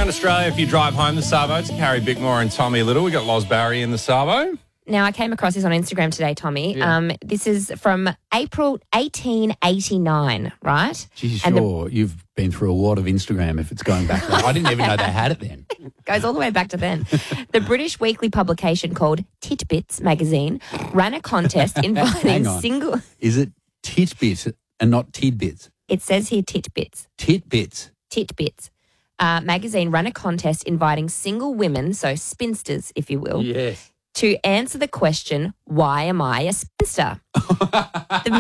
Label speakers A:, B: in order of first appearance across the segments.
A: around Australia if you drive home the Sabo. It's Carrie Bickmore and Tommy Little. We got Loz Barry in the Sabo.
B: Now, I came across this on Instagram today, Tommy.
A: Yeah.
B: This is from April 1889, right?
C: Geez,
B: And
C: sure. You've been through a lot of Instagram if it's going back there. I didn't even know they had it then.
B: Goes all the way back to then. The British weekly publication called Titbits magazine ran a contest inviting
C: Hang on.
B: single...
C: Is it titbits and not tidbits?
B: It says here Titbits.
C: Titbits.
B: Titbits. Magazine ran a contest inviting single women, so spinsters, if you will,
C: Yes.
B: to answer the question, why am I a spinster? The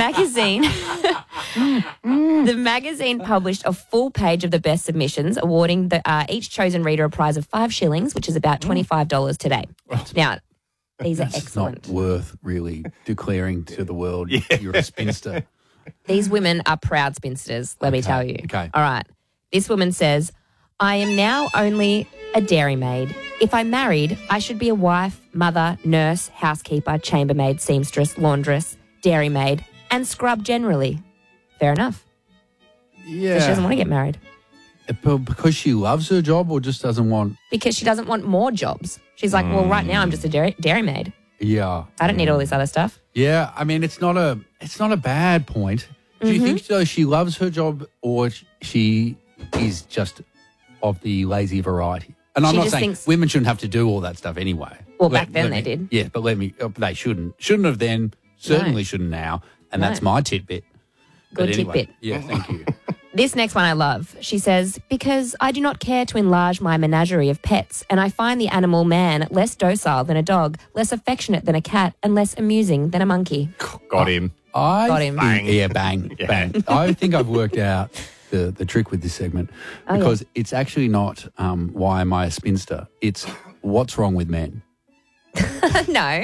B: magazine published a full page of the best submissions, awarding each chosen reader a prize of 5 shillings, which is about $25 today. Now, these are
C: It's
B: excellent.
C: not worth really declaring to the world you're a spinster.
B: These women are proud spinsters, let me tell you.
C: Okay.
B: All right. This woman says, I am now only a dairymaid. If I married, I should be a wife, mother, nurse, housekeeper, chambermaid, seamstress, laundress, dairymaid, and scrub generally. Fair enough.
C: Yeah.
B: So she doesn't want to get married
C: Because she loves her job or just doesn't want...
B: because she doesn't want more jobs. She's like, well, right now I'm just a dairymaid.
C: Yeah.
B: I don't need all this other stuff.
C: Yeah, I mean, it's not a bad point. Do you think though she loves her job or she is just of the lazy variety? And I'm
B: She
C: not
B: just
C: saying
B: thinks-
C: women shouldn't have to do all that stuff anyway.
B: Well, back then they did.
C: Yeah, but they shouldn't. Shouldn't have then. Certainly shouldn't now. And that's my tidbit.
B: Good
C: But anyway,
B: tidbit.
C: Yeah, thank you.
B: This next one I love. She says, because I do not care to enlarge my menagerie of pets, and I find the animal man less docile than a dog, less affectionate than a cat, and less amusing than a monkey.
A: Got him.
B: Got him.
C: Bang. Yeah, bang, bang. I think I've worked out the trick with this segment because it's actually not why am I a spinster? It's what's wrong with men.
B: No.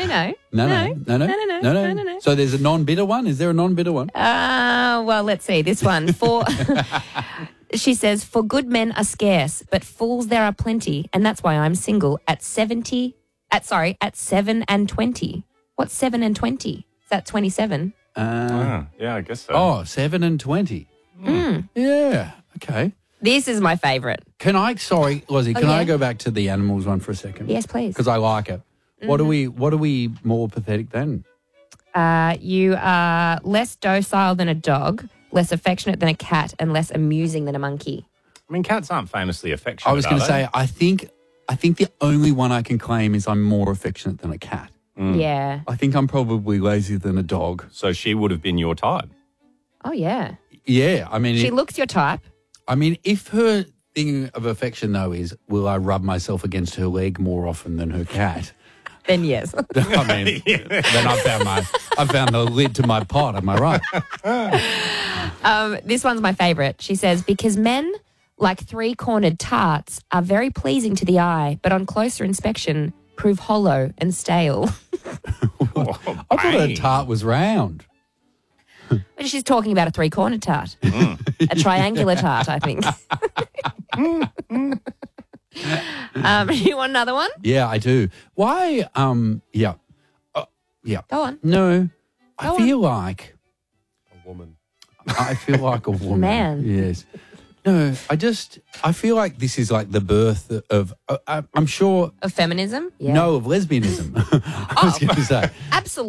C: No. So there's a non-bitter one? Is there a non-bitter one?
B: Well, let's see. This one. She says, for good men are scarce, but fools there are plenty, and that's why I'm single at 7 and 20. What's 7 and 20? Is that 27?
A: Yeah, I guess so.
C: Oh, 7 and 20. Yeah, okay.
B: This is my favourite.
C: Can I, sorry, Lozzie, can
B: yeah.
C: I go back to the animals one for a second?
B: Yes, please.
C: Because I like it. What are we more pathetic than?
B: You are less docile than a dog, less affectionate than a cat, and less amusing than a monkey.
A: I mean, cats aren't famously affectionate.
C: I was going to
A: are
C: say, I think the only one I can claim is I'm more affectionate than a cat.
B: Yeah.
C: I think I'm probably lazier than a dog.
A: they? So she would have been your type.
B: Oh, yeah.
C: Yeah, I mean,
B: She looks your type.
C: if her thing of affection though is, will I rub myself against her leg more often than her cat?
B: Then yes.
C: I mean, then I found the lid to my pot. Am I right?
B: This one's my favourite. She says, because men, like 3-cornered tarts, are very pleasing to the eye, but on closer inspection, prove hollow and stale.
C: I thought a tart was round.
B: But she's talking about a 3-cornered tart. A triangular tart, I think. You want another one?
C: Yeah, I do. Why? Yeah. Yeah.
B: Go on.
C: No, I
B: Go
C: feel like
A: A woman.
C: I feel like a woman.
B: Man.
C: Yes. No, I feel like this is like the birth of, I'm sure,
B: Of feminism? Yeah.
C: no, of lesbianism. I was going to say.
B: Absolutely.